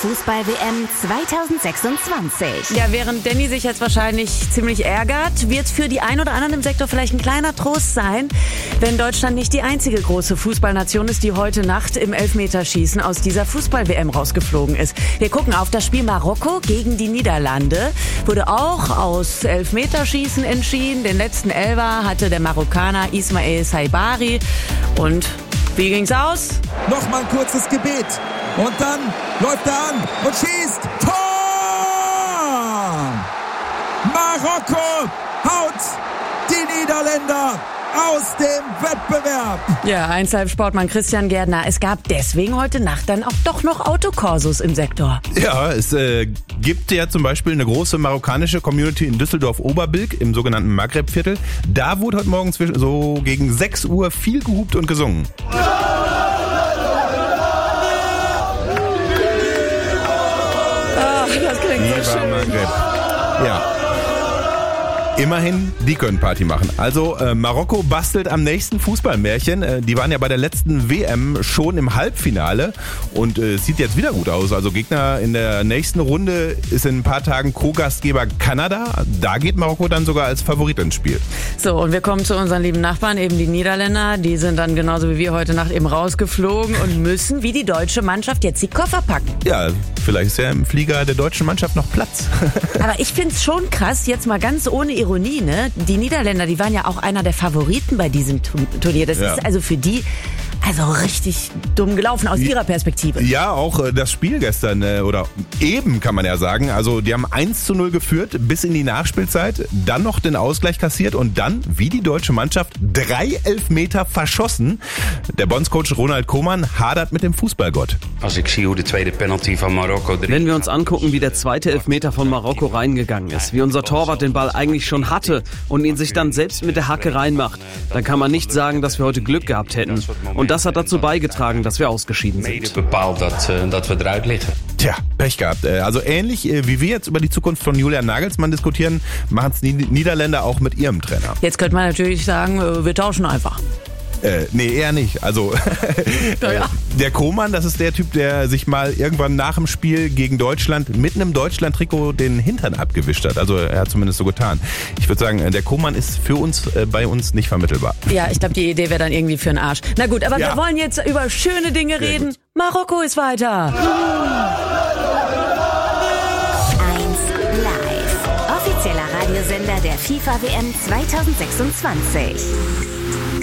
Fußball-WM 2026. Ja, während Danny sich jetzt wahrscheinlich ziemlich ärgert, wird es für die ein oder anderen im Sektor vielleicht ein kleiner Trost sein, wenn Deutschland nicht die einzige große Fußballnation ist, die heute Nacht im Elfmeterschießen aus dieser Fußball-WM rausgeflogen ist. Wir gucken auf das Spiel Marokko gegen die Niederlande. Wurde auch aus Elfmeterschießen entschieden. Den letzten Elfer hatte der Marokkaner Ismail Saibari. Und wie ging's aus? Nochmal ein kurzes Gebet. Und dann läuft er an und schießt. Tor! Marokko haut die Niederländer aus dem Wettbewerb. Ja, 1Live-Sportmann Christian Gärtner. Es gab deswegen heute Nacht dann auch doch noch Autokorsos im Sektor. Ja, es gibt ja zum Beispiel eine große marokkanische Community in Düsseldorf-Oberbilk im sogenannten Maghreb-Viertel. Da wurde heute Morgen so gegen 6 Uhr viel gehupt und gesungen. Das klingt so schön. Maghreb. Ja. Immerhin, die können Party machen. Also Marokko bastelt am nächsten Fußballmärchen. Die waren ja bei der letzten WM schon im Halbfinale und sieht jetzt wieder gut aus. Also Gegner in der nächsten Runde ist in ein paar Tagen Co-Gastgeber Kanada. Da geht Marokko dann sogar als Favorit ins Spiel. So, und wir kommen zu unseren lieben Nachbarn, eben die Niederländer. Die sind dann genauso wie wir heute Nacht eben rausgeflogen und müssen wie die deutsche Mannschaft jetzt die Koffer packen. Ja, vielleicht ist ja im Flieger der deutschen Mannschaft noch Platz. Aber ich find's schon krass, jetzt mal ganz ohne Ironie, ne? Die Niederländer, die waren ja auch einer der Favoriten bei diesem Turnier. Das ist also für die richtig dumm gelaufen aus ihrer Perspektive. Ja, auch das Spiel gestern oder eben kann man ja sagen. Also die haben 1:0 geführt bis in die Nachspielzeit, dann noch den Ausgleich kassiert und dann, wie die deutsche Mannschaft, 3 Elfmeter verschossen. Der Bondscoach Ronald Koeman hadert mit dem Fußballgott. Wenn wir uns angucken, wie der zweite Elfmeter von Marokko reingegangen ist, wie unser Torwart den Ball eigentlich schon hatte und ihn sich dann selbst mit der Hacke reinmacht, dann kann man nicht sagen, dass wir heute Glück gehabt hätten. Und das hat dazu beigetragen, dass wir ausgeschieden sind. Tja, Pech gehabt. Also ähnlich wie wir jetzt über die Zukunft von Julian Nagelsmann diskutieren, machen es die Niederländer auch mit ihrem Trainer. Jetzt könnte man natürlich sagen, wir tauschen einfach. Nee, eher nicht. Also der Koeman, das ist der Typ, der sich mal irgendwann nach dem Spiel gegen Deutschland mit einem Deutschland-Trikot den Hintern abgewischt hat. Also er hat zumindest so getan. Ich würde sagen, der Koeman ist für uns, bei uns nicht vermittelbar. Ja, ich glaube, die Idee wäre dann irgendwie für den Arsch. Na gut, aber wir wollen jetzt über schöne Dinge reden. Gut. Marokko ist weiter. 1Live. Offizieller Radiosender der FIFA-WM 2026.